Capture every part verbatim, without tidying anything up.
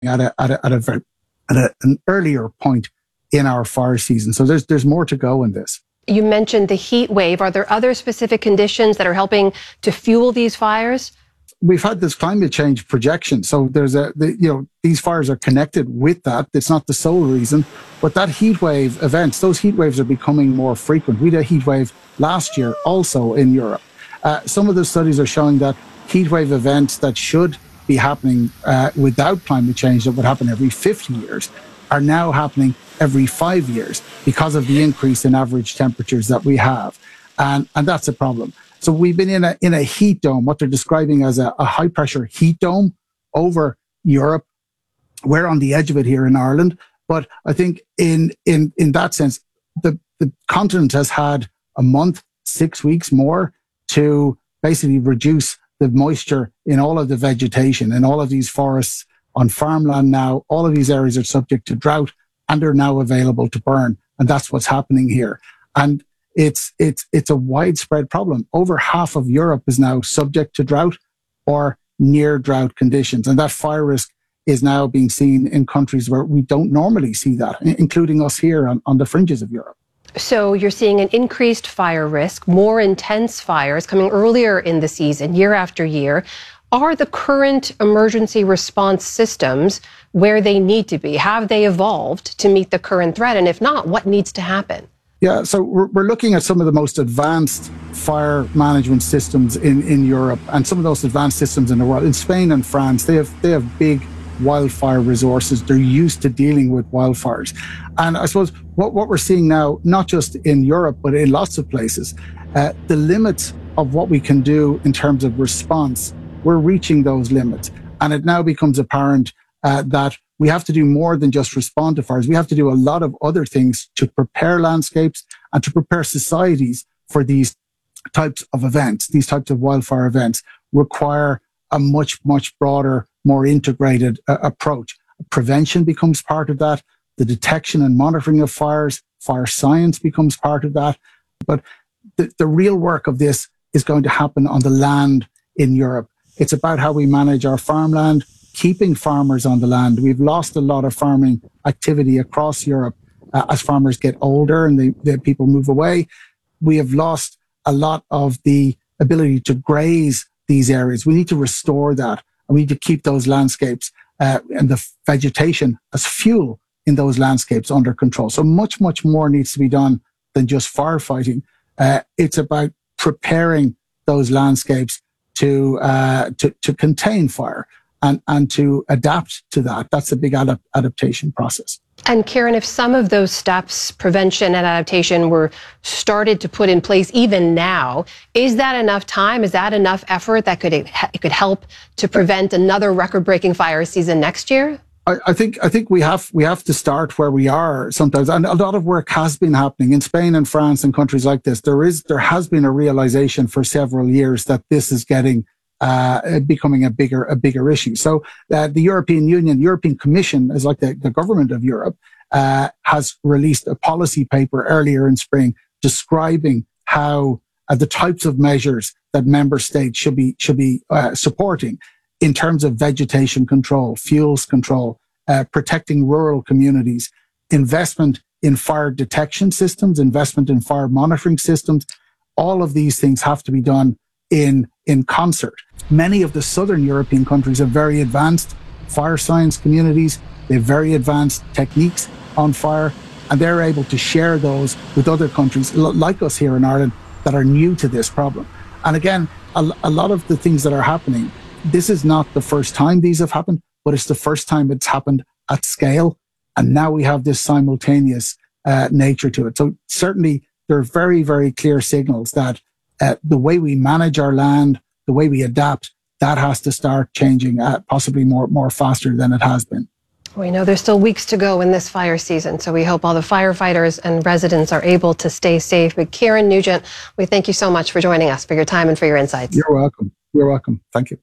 at a, at a, at a very, at a, an earlier point in our fire season. So there's there's more to go in this. You mentioned the heat wave. Are there other specific conditions that are helping to fuel these fires? We've had this climate change projection. So there's a, the, you know, these fires are connected with that. It's not the sole reason, but that heat wave events, those heat waves are becoming more frequent. We had a heat wave last year also in Europe. Uh, some of the studies are showing that heat wave events that should be happening uh, without climate change, that would happen every fifty years, are now happening every five years because of the increase in average temperatures that we have. And, and that's a problem. So we've been in a, in a heat dome, what they're describing as a, a high pressure heat dome over Europe. We're on the edge of it here in Ireland. But I think in, in, in that sense, the, the continent has had a month, six weeks more to basically reduce the moisture in all of the vegetation and all of these forests on farmland now. All of these areas are subject to drought and are now available to burn. And that's what's happening here. And it's, it's, it's a widespread problem. Over half of Europe is now subject to drought or near drought conditions. And that fire risk is now being seen in countries where we don't normally see that, including us here on, on the fringes of Europe. So you're seeing an increased fire risk, more intense fires coming earlier in the season, year after year. Are the current emergency response systems where they need to be? Have they evolved to meet the current threat? And if not, what needs to happen? Yeah, so we're, we're looking at some of the most advanced fire management systems in, in Europe and some of those advanced systems in the world. In Spain and France, they have they have big wildfire resources. They're used to dealing with wildfires. And I suppose what, what we're seeing now, not just in Europe, but in lots of places, uh, the limits of what we can do in terms of response, we're reaching those limits. And it now becomes apparent uh, that we have to do more than just respond to fires. We have to do a lot of other things to prepare landscapes and to prepare societies for these types of events. These types of wildfire events require a much, much broader, more integrated uh, approach. Prevention becomes part of that. The detection and monitoring of fires, fire science becomes part of that. But the, the real work of this is going to happen on the land in Europe. It's about how we manage our farmland, keeping farmers on the land. We've lost a lot of farming activity across Europe uh, as farmers get older and the, the people move away. We have lost a lot of the ability to graze these areas. We need to restore that, and we need to keep those landscapes uh, and the vegetation as fuel in those landscapes under control. So much, much more needs to be done than just firefighting. Uh, it's about preparing those landscapes to uh, to, to contain fire and, and to adapt to that. That's a big adap- adaptation process. And Kieran, if some of those steps, prevention and adaptation, were started to put in place even now, is that enough time? Is that enough effort that could it could help to prevent another record-breaking fire season next year? I, I think I think we have we have to start where we are sometimes, and a lot of work has been happening in Spain and France and countries like this. There is there has been a realization for several years that this is getting uh, becoming a bigger a bigger issue. So uh, the European Union, the European Commission, is like the, the government of Europe, uh, has released a policy paper earlier in spring describing how uh, the types of measures that member states should be should be uh, supporting in terms of vegetation control, fuels control, uh, protecting rural communities, investment in fire detection systems, investment in fire monitoring systems. All of these things have to be done in, in concert. Many of the southern European countries have very advanced fire science communities. They have very advanced techniques on fire, and they're able to share those with other countries like us here in Ireland that are new to this problem. And again, a, a lot of the things that are happening, this is not the first time these have happened, but it's the first time it's happened at scale. And now we have this simultaneous uh, nature to it. So certainly there are very, very clear signals that uh, the way we manage our land, the way we adapt, that has to start changing uh, possibly more, more faster than it has been. We know there's still weeks to go in this fire season, so we hope all the firefighters and residents are able to stay safe. But Kieran Nugent, we thank you so much for joining us, for your time and for your insights. You're welcome. You're welcome. Thank you.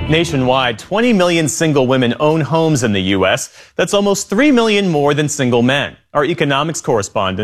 Nationwide, twenty million single women own homes in the U S. That's almost three million more than single men. Our economics correspondent